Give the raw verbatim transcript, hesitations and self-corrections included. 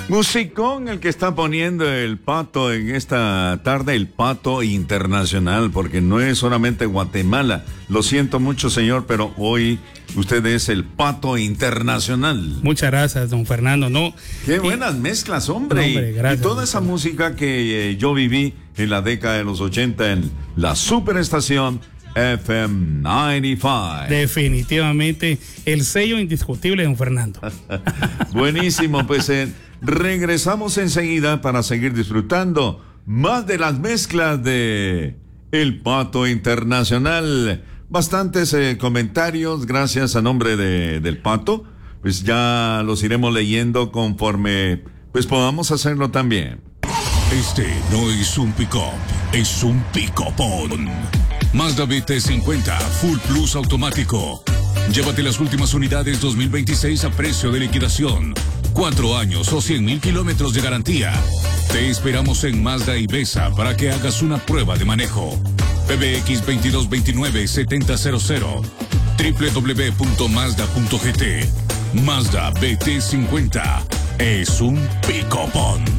Musicón el que está poniendo el Pato en esta tarde, el Pato internacional, porque no es solamente Guatemala. Lo siento mucho, señor, pero hoy usted es el Pato internacional. Muchas gracias, don Fernando. No, qué buenas y, mezclas, hombre. No, hombre, gracias, y toda esa música que eh, yo viví en la década de los ochenta en la superestación F M noventa y cinco. Definitivamente el sello indiscutible de don Fernando. Buenísimo, pues eh, regresamos enseguida para seguir disfrutando más de las mezclas de El Pato Internacional. Bastantes eh, comentarios, gracias a nombre de, del Pato. Pues ya los iremos leyendo conforme pues podamos hacerlo también. Este no es un pick-up, es un pick-upón. Mazda B T cincuenta Full Plus automático. Llévate las últimas unidades dos mil veintiséis a precio de liquidación. Cuatro años o cien mil kilómetros de garantía. Te esperamos en Mazda y Besa para que hagas una prueba de manejo. P B X veintidós veintinueve setenta cero cero. doble u doble u doble u punto mazda punto g t. Mazda B T cincuenta es un pick-upón.